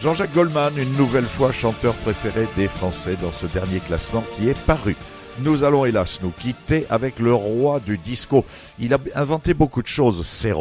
Jean-Jacques Goldman, une nouvelle fois chanteur préféré des Français dans ce dernier classement qui est paru. Nous allons hélas nous quitter avec le roi du disco. Il a inventé beaucoup de choses, c'est